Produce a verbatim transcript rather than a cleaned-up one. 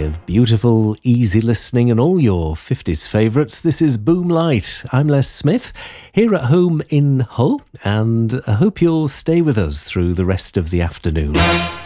with beautiful, easy listening and all your fifties favourites. This is Boom Light. I'm Les Smith, here at home in Hull, and I hope you'll stay with us through the rest of the afternoon.